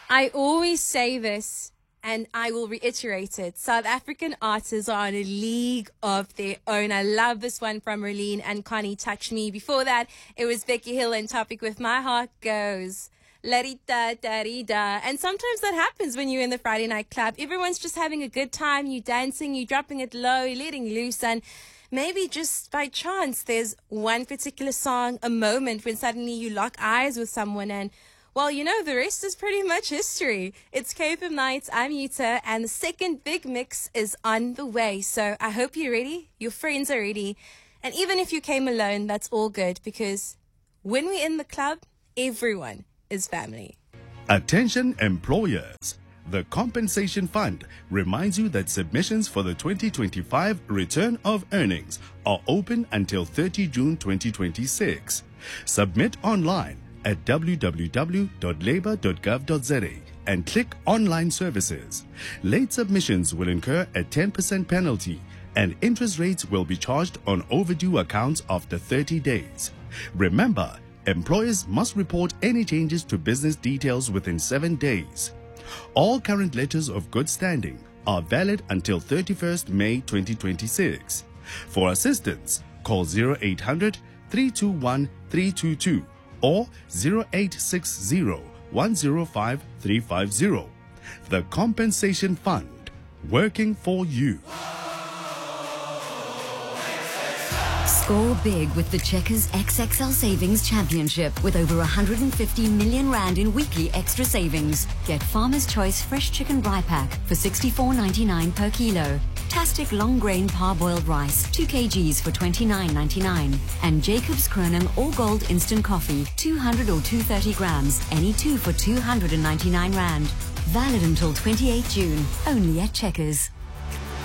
I always say this, and I will reiterate it. South African artists are in a league of their own. I love this one from Merlene and Connie, Touch Me. Before that, it was Becky Hill and Topic with My Heart Goes. La-di-da, da-di-da. And sometimes that happens when you're in the Friday night club. Everyone's just having a good time. You're dancing, you're dropping it low, you're letting loose. And maybe just by chance, there's one particular song, a moment when suddenly you lock eyes with someone and, well, you know, the rest is pretty much history. It's KFM Nights. I'm Yuta, and the second big mix is on the way. So I hope you're ready. Your friends are ready. And even if you came alone, that's all good, because when we're in the club, everyone is family. Attention employers. The Compensation Fund reminds you that submissions for the 2025 Return of Earnings are open until 30 June 2026. Submit online at www.labour.gov.za and click Online Services. Late submissions will incur a 10% penalty, and interest rates will be charged on overdue accounts after 30 days. Remember, employers must report any changes to business details within 7 days. All current letters of good standing are valid until 31st May 2026. For assistance, call 0800 321 322 or 0860 105 350. The Compensation Fund, working for you. Score big with the Checkers XXL Savings Championship with over 150 million rand in weekly extra savings. Get Farmer's Choice Fresh Chicken Bri Pack for 64.99 per kilo. Tastic long grain parboiled rice 2 kgs for 29.99, and Jacob's Kronen All Gold Instant Coffee 200 or 230 grams, any two for 299 rand. Valid until 28 June, only at Checkers.